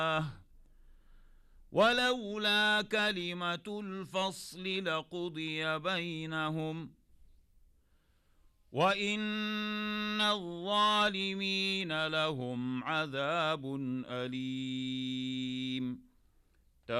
ولولا كلمة الفصل لقضي بينهم وإن الظالمين لهم عذاب أليم